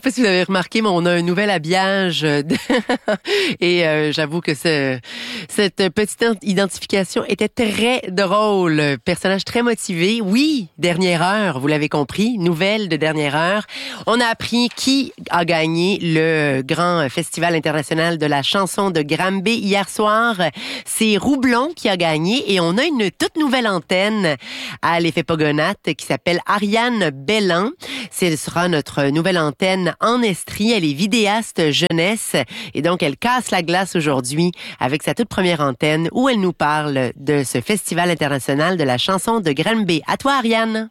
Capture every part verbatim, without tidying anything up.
pas si vous avez remarqué, mais on a un nouvel habillage de... et euh, j'avoue que ce, cette petite identification était très drôle. Personnage très motivé. Oui, dernière heure, vous l'avez compris, nouvelle de dernière heure. On a appris qui a gagné le grand festival international de la chanson de Granby hier soir. C'est Roublon qui a gagné et on a une toute nouvelle antenne à l'effet Pogonat qui s'appelle Ariane Bellan. Ce sera notre nouvelle antenne en Estrie. Elle est vidéaste jeunesse et donc elle casse la glace aujourd'hui avec sa toute première antenne où elle nous parle de ce festival international de la chanson de Granby. À toi, Ariane.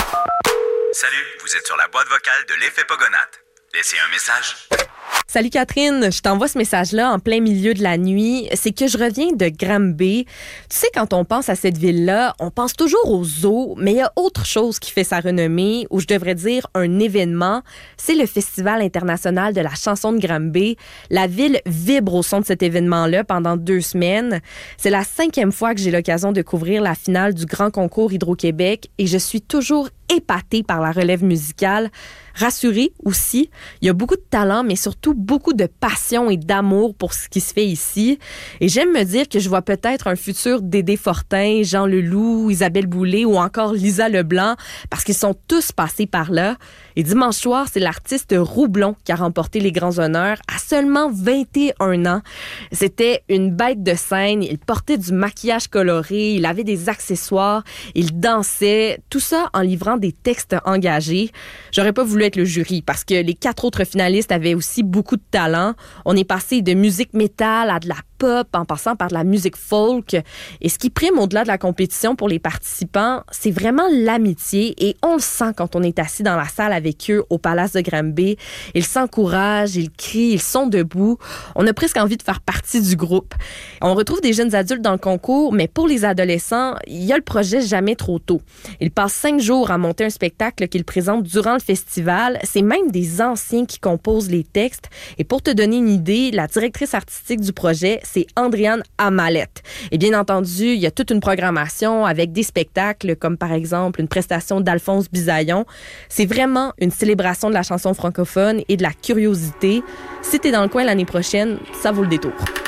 Salut, vous êtes sur la boîte vocale de l'effet Pogonat. Laissez un message. Salut Catherine, je t'envoie ce message-là en plein milieu de la nuit. C'est que je reviens de Granby. Tu sais, quand on pense à cette ville-là, on pense toujours au zoo, mais il y a autre chose qui fait sa renommée, ou je devrais dire un événement. C'est le Festival international de la chanson de Granby. La ville vibre au son de cet événement-là pendant deux semaines. C'est la cinquième fois que j'ai l'occasion de couvrir la finale du Grand Concours Hydro-Québec et je suis toujours épatée par la relève musicale. Rassurée aussi, il y a beaucoup de talent, mais surtout beaucoup de passion et d'amour pour ce qui se fait ici. Et j'aime me dire que je vois peut-être un futur Dédé Fortin, Jean Leloup, Isabelle Boulay ou encore Lisa Leblanc, parce qu'ils sont tous passés par là. Et dimanche soir, c'est l'artiste Roublon qui a remporté les grands honneurs à seulement vingt et un ans. C'était une bête de scène, il portait du maquillage coloré, il avait des accessoires, il dansait, tout ça en livrant des textes engagés. J'aurais pas voulu être le jury parce que les quatre autres finalistes avaient aussi beaucoup de talent. On est passé de musique métal à de la pop en passant par de la musique folk. Et ce qui prime au-delà de la compétition pour les participants, c'est vraiment l'amitié et on le sent quand on est assis dans la salle avec eux au Palace de Granby. Ils s'encouragent, ils crient, ils sont debout. On a presque envie de faire partie du groupe. On retrouve des jeunes adultes dans le concours, mais pour les adolescents, il y a le projet Jamais trop tôt. Ils passent cinq jours à monter un spectacle qu'ils présentent durant le festival. C'est même des anciens qui composent les textes. Et pour te donner une idée, la directrice artistique du projet, c'est Andréane Amalette. Et bien entendu, il y a toute une programmation avec des spectacles comme par exemple une prestation d'Alphonse Bisaillon. C'est vraiment une célébration de la chanson francophone et de la curiosité. Si t'es dans le coin l'année prochaine, ça vaut le détour.